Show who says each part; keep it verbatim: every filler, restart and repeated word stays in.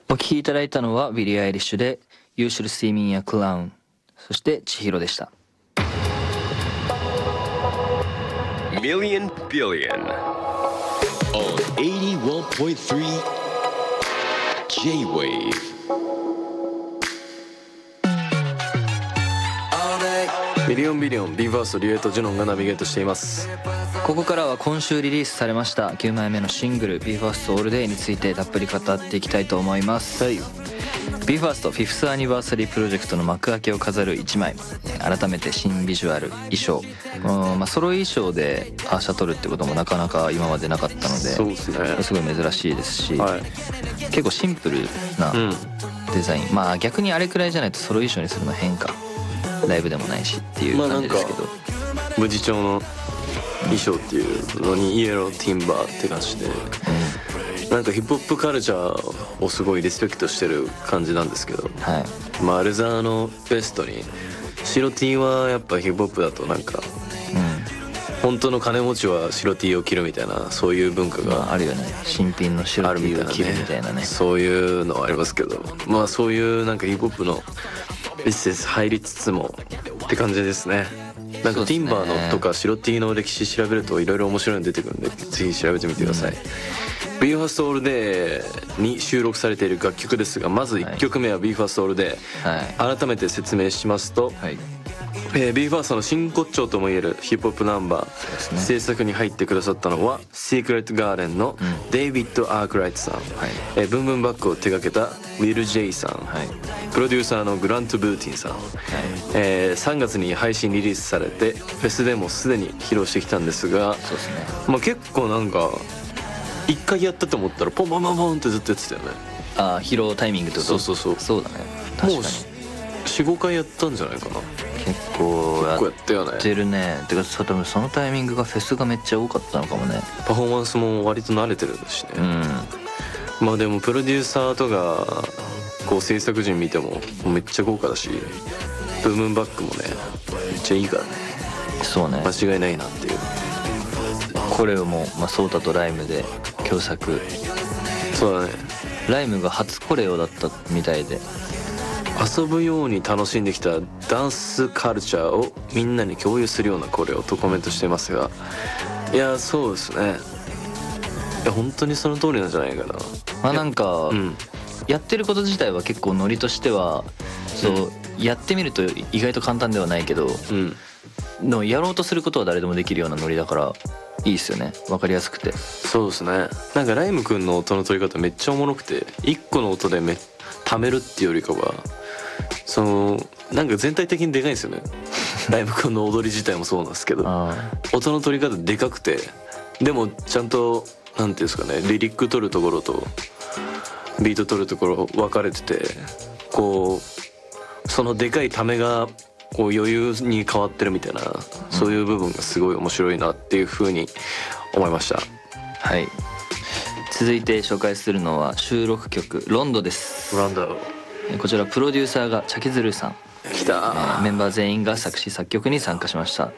Speaker 1: お聴きいただいたのはビリー・アイリッシュで You Should See Me in a Clown、 そして千尋でした。
Speaker 2: Million Billion on eighty-one point three J-Wave。
Speaker 3: ミリオンビリオン ビーファーストリュエットジュノンがナビゲートしています。
Speaker 1: ここからは今週リリースされましたきゅうまいめのシングル ビーファースト All Day についてたっぷり語っていきたいと思います。
Speaker 3: はい、
Speaker 1: ビーファーストフィフスアニバーサリープロジェクトの幕開けを飾るいちまい、改めて新ビジュアル、衣装、まあ、ソロ衣装でアーシャ撮るってこともなかなか今までなかったので、
Speaker 3: そうですね、
Speaker 1: すごい珍しいですし、
Speaker 3: はい、
Speaker 1: 結構シンプルなデザイン、うん、まあ逆にあれくらいじゃないとソロ衣装にするの変か、ライブでもないしっていう感じですけど、ま
Speaker 3: あ、無地調の衣装っていうのにイエローティンバーって感じで、うん、なんかヒップホップカルチャーをすごいリスペクトしてる感じなんですけど、はい、まあアルザーのベストに白 T はやっぱヒップホップだとなんか、うん、本当の金持ちは白 T を着るみたいな、そういう文化が
Speaker 1: あるよね。新品の白 T を着るみたいなね、
Speaker 3: そういうのはありますけど、まあそういうなんかヒップホップのエッセンス入りつつもって感じですね。なんかティンバーのとか白 T の歴史調べるといろいろ面白いの出てくるんで、ぜひ調べてみてください。ビーファースト All Day に収録されている楽曲ですが、まずいっきょくめは ビーファースト All Day、はい、改めて説明しますと、はい、えー、ビーファーストの真骨頂ともいえるヒップホップナンバー、ね、制作に入ってくださったのはシークレットガーデンのデイビッド・アークライトさん、はい、えー、ブンブンバックを手掛けたウィル・ジェイさん、はい、プロデューサーのグラント・ブーティンさん、はい、えー、さんがつに配信リリースされてフェスでもすでに披露してきたんですが、そうですね、まあ、結構なんかいっかいやったと思ったらポンポンポンポンってずっとやってたよね。あ
Speaker 1: あ、披露タイミングってこと？
Speaker 3: そうそうそう、
Speaker 1: そうだね、確かにもう よ
Speaker 3: んごかいやったんじゃないかな。
Speaker 1: 結構や
Speaker 3: ったよね。
Speaker 1: ってるね。てか多分そのタイミングがフェスがめっちゃ多かったのかもね。
Speaker 3: パフォーマンスも割と慣れてるしね、うん、まあでもプロデューサーとかこう制作陣見てもめっちゃ豪華だし、ブームンバックもねめっちゃいいからね。
Speaker 1: そうね、
Speaker 3: 間違いないなっていう。
Speaker 1: これをもう、まあ、ソータとライムで共作。
Speaker 3: そうだね、
Speaker 1: ライムが初コレオだったみたいで、
Speaker 3: 遊ぶように楽しんできたダンスカルチャーをみんなに共有するようなコレオとコメントしてますが、いやそうですね、いや本当にその通りなんじゃないかな。
Speaker 1: まあなんか、うん、やってること自体は結構ノリとしてはそう、うん、やってみると意外と簡単ではないけど、うん、のやろうとすることは誰でもできるようなノリだからいいっすよね、分かりやすくて。
Speaker 3: そうですね、なんかライムくんの音の取り方めっちゃおもろくて、いっこの音でめためるっていうよりかはそのなんか全体的にでかいんですよねライムくんの踊り自体もそうなんですけど、音の取り方でかくて、でもちゃんとなんていうんですかね、リリック取るところとビート取るところ分かれてて、こうそのでかいためがこう余裕に変わってるみたいな、そういう部分がすごい面白いなっていう風に思いました。
Speaker 1: はい、続いて紹介するのは収録曲「ロンド」です。
Speaker 3: ロンド、
Speaker 1: こちらプロデューサーがチャキズルさん、
Speaker 3: 来た、
Speaker 1: メンバー全員が作詞作曲に参加しました。